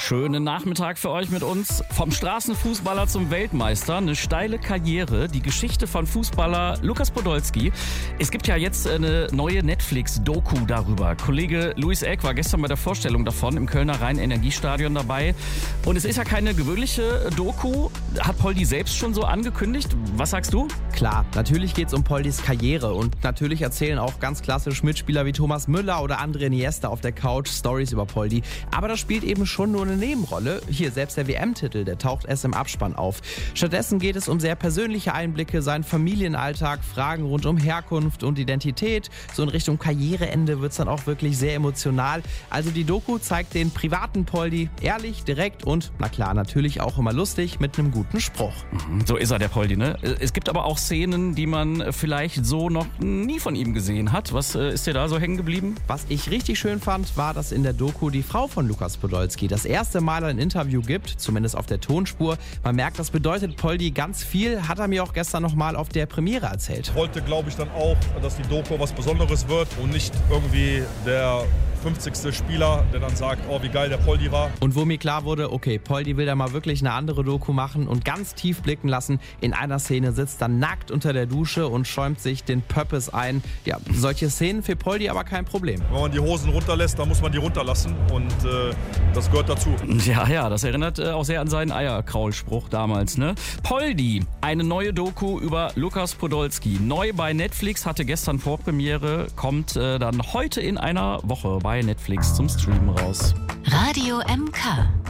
Schönen Nachmittag für euch mit uns. Vom Straßenfußballer zum Weltmeister, eine steile Karriere, die Geschichte von Fußballer Lukas Podolski. Es gibt ja jetzt eine neue Netflix-Doku darüber. Kollege Luis Eck war gestern bei der Vorstellung davon im Kölner Rhein-Energiestadion dabei. Und es ist ja keine gewöhnliche Doku. Hat Poldi selbst schon so angekündigt. Was sagst du? Klar, natürlich geht es um Poldis Karriere und natürlich erzählen auch ganz klassisch Mitspieler wie Thomas Müller oder André Iniesta auf der Couch Stories über Poldi. Aber das spielt eben schon nur eine Nebenrolle. Hier, selbst der WM-Titel, der taucht erst im Abspann auf. Stattdessen geht es um sehr persönliche Einblicke, seinen Familienalltag, Fragen rund um Herkunft und Identität. So in Richtung Karriereende wird es dann auch wirklich sehr emotional. Also die Doku zeigt den privaten Poldi ehrlich, direkt und, na klar, natürlich auch immer lustig mit einem guten Spruch. So ist er, der Poldi, ne? Es gibt aber auch Szenen, die man vielleicht so noch nie von ihm gesehen hat. Was ist dir da so hängen geblieben? Was ich richtig schön fand, war, dass in der Doku die Frau von Lukas Podolski das erste Mal ein Interview gibt, zumindest auf der Tonspur. Man merkt, das bedeutet Poldi ganz viel, hat er mir auch gestern nochmal auf der Premiere erzählt. Ich wollte, glaube ich, dann auch, dass die Doku was Besonderes wird und nicht irgendwie der 50. Spieler, der dann sagt, oh, wie geil der Poldi war. Und wo mir klar wurde, okay, Poldi will da mal wirklich eine andere Doku machen und ganz tief blicken lassen. In einer Szene sitzt er nackt unter der Dusche und schäumt sich den Pöppes ein. Ja, solche Szenen für Poldi aber kein Problem. Wenn man die Hosen runterlässt, dann muss man die runterlassen und das gehört dazu. Ja, das erinnert auch sehr an seinen Eierkraulspruch damals, ne? Poldi, eine neue Doku über Lukas Podolski. Neu bei Netflix, hatte gestern Vorpremiere, kommt dann heute in einer Woche bei Netflix zum Streamen raus. Radio MK.